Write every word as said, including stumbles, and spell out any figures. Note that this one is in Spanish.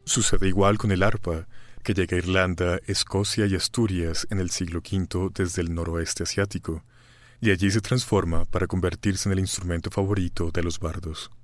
Sucede igual con el arpa, que llega a Irlanda, Escocia y Asturias en el siglo quinto desde el noroeste asiático, y allí se transforma para convertirse en el instrumento favorito de los bardos.